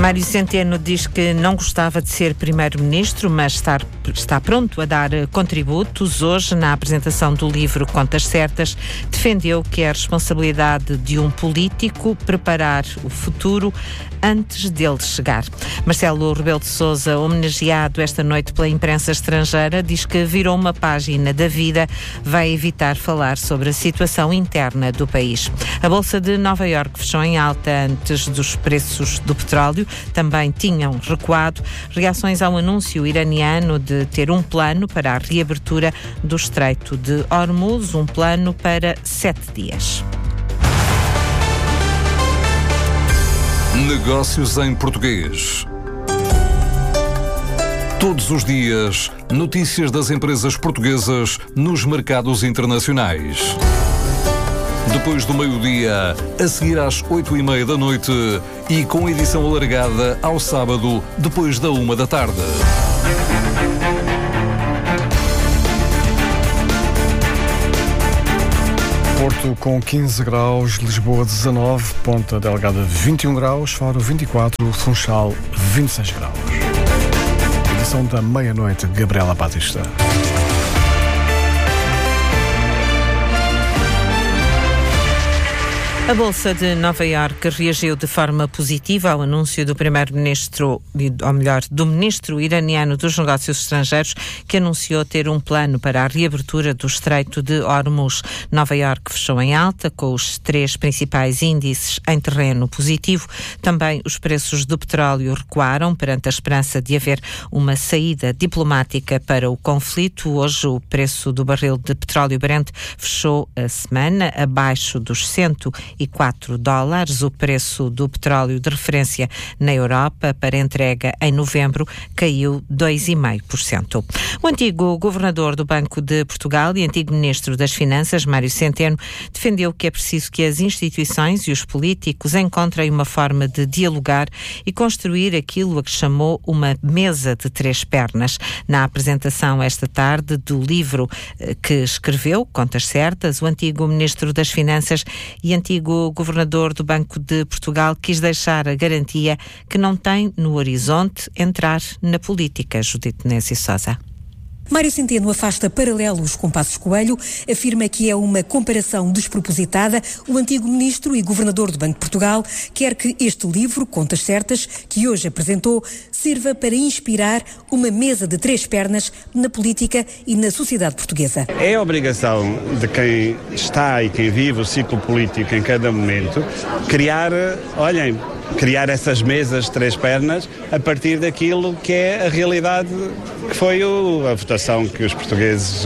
Mário Centeno diz que não gostava de ser primeiro-ministro, mas está pronto a dar contributos. Hoje, na apresentação do livro Contas Certas, defendeu que é a responsabilidade de um político preparar o futuro antes dele chegar. Marcelo Rebelo de Sousa, homenageado esta noite pela imprensa estrangeira, diz que virou uma página da vida, vai evitar falar sobre a situação interna do país. A Bolsa de Nova Iorque fechou em alta antes dos preços do petróleo, também tinham recuado. Reações ao anúncio iraniano de ter um plano para a reabertura do Estreito de Hormuz, um plano para 7 dias. Negócios em português. Todos os dias, notícias das empresas portuguesas nos mercados internacionais. Depois do meio-dia, a seguir às 8h30 da noite e com edição alargada ao sábado, depois da 1 da tarde. Porto com 15 graus, Lisboa 19, Ponta Delgada 21 graus, Faro 24, Funchal 26 graus. Edição da meia-noite, Gabriela Batista. A Bolsa de Nova Iorque reagiu de forma positiva ao anúncio do primeiro-ministro, ou melhor, do ministro iraniano dos Negócios Estrangeiros, que anunciou ter um plano para a reabertura do Estreito de Hormuz. Nova Iorque fechou em alta, com os 3 principais índices em terreno positivo. Também os preços do petróleo recuaram perante a esperança de haver uma saída diplomática para o conflito. Hoje o preço do barril de petróleo Brent fechou a semana abaixo dos $104. O preço do petróleo de referência na Europa para entrega em novembro caiu 2,5%. O antigo governador do Banco de Portugal e antigo ministro das Finanças, Mário Centeno, defendeu que é preciso que as instituições e os políticos encontrem uma forma de dialogar e construir aquilo a que chamou uma mesa de 3 pernas. Na apresentação esta tarde do livro que escreveu, Contas Certas, o antigo ministro das Finanças e antigo governador do Banco de Portugal quis deixar a garantia que não tem no horizonte entrar na política. Judite Nézio Sousa. Mário Centeno afasta paralelos com Passos Coelho, afirma que é uma comparação despropositada. O antigo ministro e governador do Banco de Portugal quer que este livro, Contas Certas, que hoje apresentou, sirva para inspirar uma mesa de 3 pernas na política e na sociedade portuguesa. É a obrigação de quem está e quem vive o ciclo político em cada momento criar essas mesas de 3 pernas a partir daquilo que é a realidade que foi a votação que os portugueses,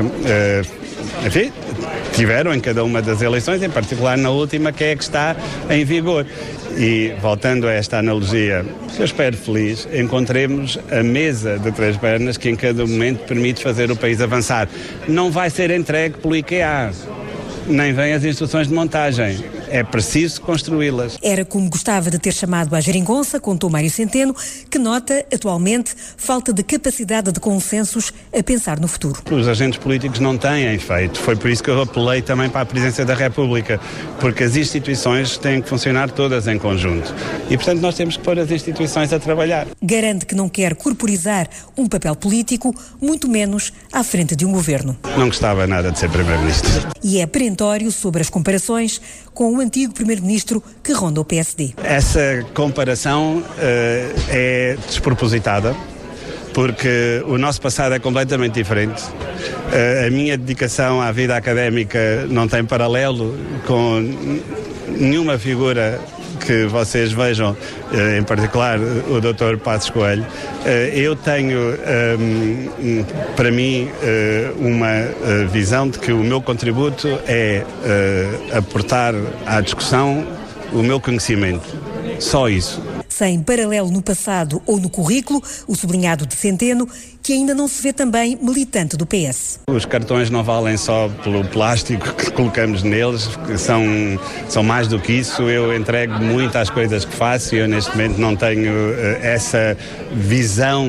tiveram em cada uma das eleições, em particular na última, que é a que está em vigor. E, voltando a esta analogia, eu espero feliz, encontremos a mesa de 3 pernas que em cada momento permite fazer o país avançar. Não vai ser entregue pelo IKEA, nem vêm as instruções de montagem. É preciso construí-las. Era como gostava de ter chamado à geringonça, contou Mário Centeno, que nota, atualmente, falta de capacidade de consensos a pensar no futuro. Os agentes políticos não têm feito. Foi por isso que eu apelei também para a Presidência da República, porque as instituições têm que funcionar todas em conjunto. E, portanto, nós temos que pôr as instituições a trabalhar. Garante que não quer corporizar um papel político, muito menos à frente de um governo. Não gostava nada de ser Primeiro-Ministro. E é perentório sobre as comparações com o antigo Primeiro-Ministro que ronda o PSD. Essa comparação é despropositada, porque o nosso passado é completamente diferente. A minha dedicação à vida académica não tem paralelo com nenhuma figura que vocês vejam, em particular o Dr. Passos Coelho. Eu tenho, para mim, uma visão de que o meu contributo é aportar à discussão o meu conhecimento. Só isso. Sem paralelo no passado ou no currículo, o sublinhado de Centeno, que ainda não se vê também militante do PS. Os cartões não valem só pelo plástico que colocamos neles, são mais do que isso. Eu entrego muito às coisas que faço e eu neste momento não tenho essa visão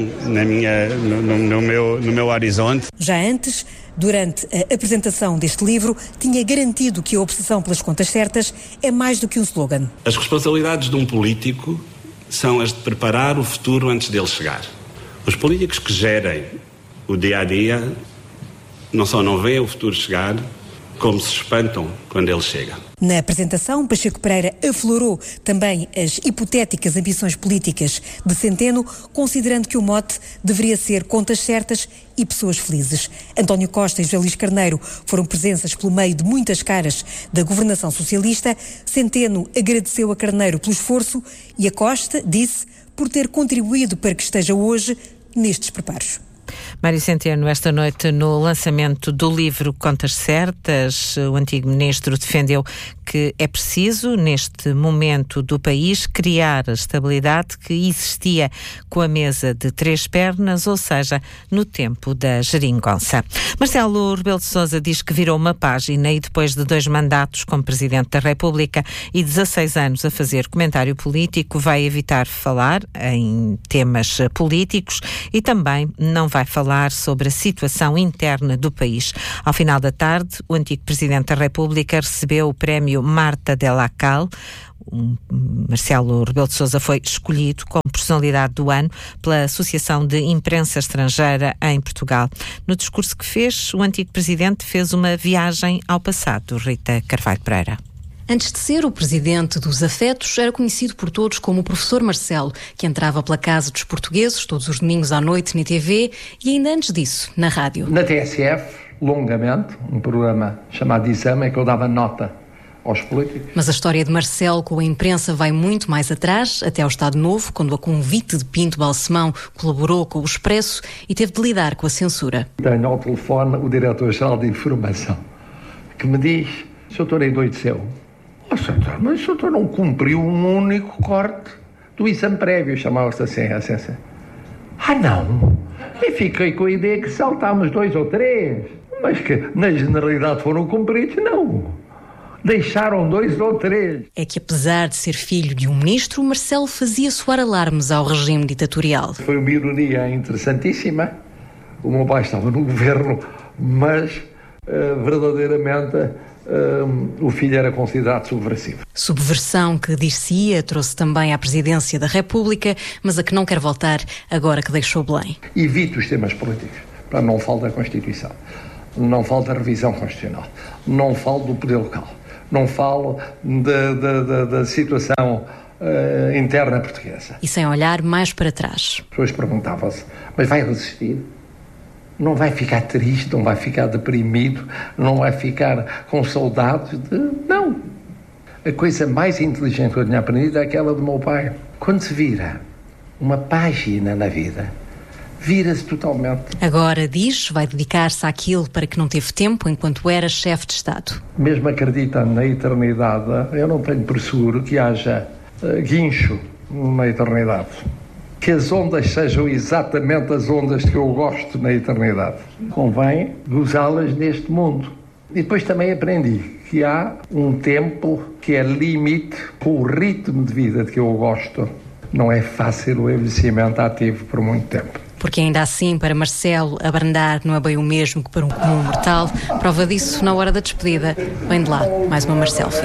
no meu horizonte. Já antes, durante a apresentação deste livro, tinha garantido que a obsessão pelas contas certas é mais do que um slogan. As responsabilidades de um político são as de preparar o futuro antes dele chegar. Os políticos que gerem o dia-a-dia não só não veem o futuro chegar, como se espantam quando ele chega. Na apresentação, Pacheco Pereira aflorou também as hipotéticas ambições políticas de Centeno, considerando que o mote deveria ser contas certas e pessoas felizes. António Costa e José Luís Carneiro foram presenças pelo meio de muitas caras da governação socialista. Centeno agradeceu a Carneiro pelo esforço e a Costa disse por ter contribuído para que esteja hoje nestes preparos. Mário Centeno, esta noite no lançamento do livro Contas Certas, o antigo ministro defendeu que é preciso, neste momento do país, criar a estabilidade que existia com a mesa de três pernas, ou seja, no tempo da geringonça. Marcelo Rebelo de Sousa diz que virou uma página e depois de 2 mandatos como Presidente da República e 16 anos a fazer comentário político, vai evitar falar em temas políticos e também não vai falar sobre a situação interna do país. Ao final da tarde, o antigo Presidente da República recebeu o prémio Marta Della Cal. Marcelo Rebelo de Sousa foi escolhido como personalidade do ano pela Associação de Imprensa Estrangeira em Portugal. No discurso que fez, o antigo Presidente fez uma viagem ao passado. Rita Carvalho Pereira. Antes de ser o presidente dos afetos, era conhecido por todos como o professor Marcelo, que entrava pela Casa dos Portugueses todos os domingos à noite na TV e ainda antes disso, na rádio. Na TSF, longamente, um programa chamado Exame, é que eu dava nota aos políticos. Mas a história de Marcelo com a imprensa vai muito mais atrás, até ao Estado Novo, quando a convite de Pinto Balsemão colaborou com o Expresso e teve de lidar com a censura. Tenho ao telefone o Diretor-Geral de Informação, que me diz, Sr. Doutor endoideceu. Doutor, mas o doutor não cumpriu um único corte do exame prévio, chamava-se assim, não. E fiquei com a ideia que saltámos 2 ou 3, mas que na generalidade foram cumpridos, não. Deixaram 2 ou 3. É que apesar de ser filho de um ministro, Marcelo fazia soar alarmes ao regime ditatorial. Foi uma ironia interessantíssima. O meu pai estava no governo, mas verdadeiramente o filho era considerado subversivo. Subversão que, dir-se-ia, trouxe também à presidência da República, mas a que não quer voltar agora que deixou Belém. Evito os temas políticos. Não falo da Constituição, não falo da revisão constitucional, não falo do poder local, não falo da situação interna portuguesa. E sem olhar mais para trás. As pessoas perguntavam-se, mas vai resistir? Não vai ficar triste, não vai ficar deprimido, não vai ficar com saudades de... Não. A coisa mais inteligente que eu tinha aprendido é aquela do meu pai. Quando se vira uma página na vida, vira-se totalmente. Agora, diz, vai dedicar-se àquilo para que não teve tempo enquanto era chefe de Estado. Mesmo acreditando na eternidade, eu não tenho por seguro que haja guincho na eternidade. Que as ondas sejam exatamente as ondas que eu gosto na eternidade. Convém gozá-las neste mundo. E depois também aprendi que há um tempo que é limite com o ritmo de vida de que eu gosto. Não é fácil o envelhecimento ativo por muito tempo. Porque ainda assim, para Marcelo, abrandar não é bem o mesmo que para um comum mortal. Prova disso, na hora da despedida, vem de lá mais uma Marcelfie.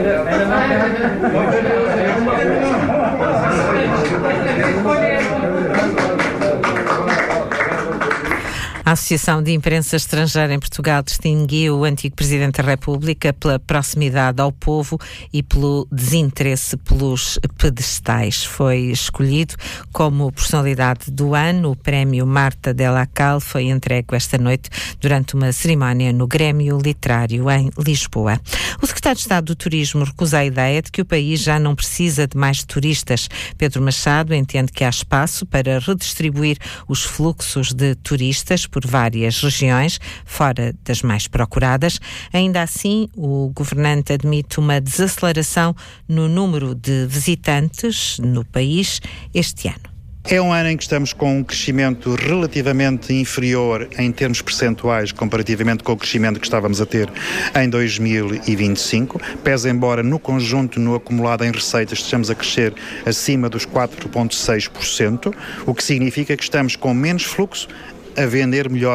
A Associação de Imprensa Estrangeira em Portugal distinguiu o antigo Presidente da República pela proximidade ao povo e pelo desinteresse pelos pedestais. Foi escolhido como personalidade do ano. O prémio Marta Della Cal foi entregue esta noite durante uma cerimónia no Grêmio Literário em Lisboa. O Secretário de Estado do Turismo recusa a ideia de que o país já não precisa de mais turistas. Pedro Machado entende que há espaço para redistribuir os fluxos de turistas por várias regiões, fora das mais procuradas. Ainda assim, o governante admite uma desaceleração no número de visitantes no país este ano. É um ano em que estamos com um crescimento relativamente inferior em termos percentuais comparativamente com o crescimento que estávamos a ter em 2025, pese embora no conjunto, no acumulado em receitas, estejamos a crescer acima dos 4,6%, o que significa que estamos com menos fluxo, a vender melhor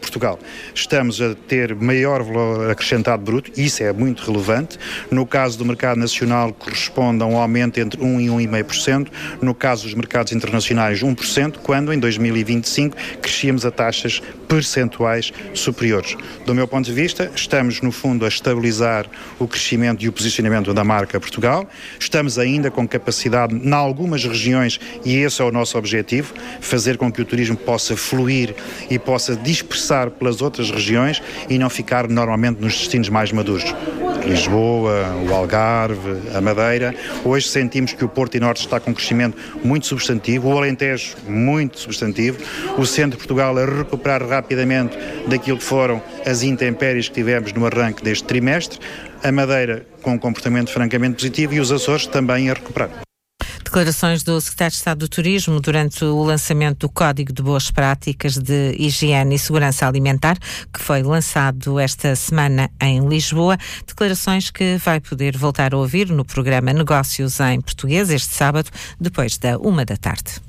Portugal. Estamos a ter maior valor acrescentado bruto, isso é muito relevante. No caso do mercado nacional, corresponde a um aumento entre 1% e 1,5%. No caso dos mercados internacionais, 1%, quando em 2025 crescíamos a taxas percentuais superiores. Do meu ponto de vista, estamos no fundo a estabilizar o crescimento e o posicionamento da marca Portugal. Estamos ainda com capacidade, em algumas regiões, e esse é o nosso objetivo, fazer com que o turismo possa fluir e possa dispersar pelas outras regiões e não ficar normalmente nos destinos mais maduros. Lisboa, o Algarve, a Madeira. Hoje sentimos que o Porto e Norte está com um crescimento muito substantivo, o Alentejo muito substantivo, o centro de Portugal a recuperar rapidamente daquilo que foram as intempéries que tivemos no arranque deste trimestre, a Madeira com um comportamento francamente positivo e os Açores também a recuperar. Declarações do Secretário de Estado do Turismo durante o lançamento do Código de Boas Práticas de Higiene e Segurança Alimentar, que foi lançado esta semana em Lisboa. Declarações que vai poder voltar a ouvir no programa Negócios em Português este sábado, depois da 13h.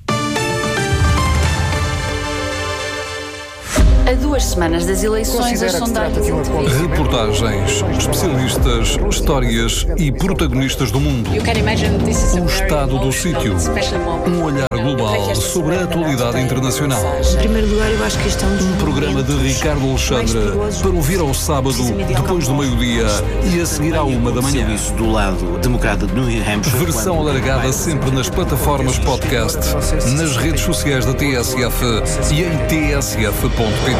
A 2 semanas das eleições, as sondagens... Reportagens, especialistas, histórias e protagonistas do mundo. O estado do sítio. Um olhar global sobre a atualidade internacional. Em primeiro lugar, eu acho que isto é um programa de Ricardo Alexandre para ouvir ao sábado, depois do meio-dia e a seguir à 1h. Do lado democrata de New Hampshire. Versão alargada sempre nas plataformas podcast, nas redes sociais da TSF e em tsf.pt.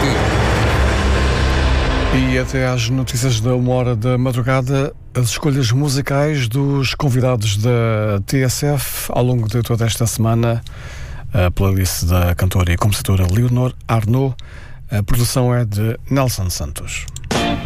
E até às notícias da 1h da madrugada, as escolhas musicais dos convidados da TSF ao longo de toda esta semana, a playlist da cantora e compositora Leonor Arnaud, a produção é de Nelson Santos.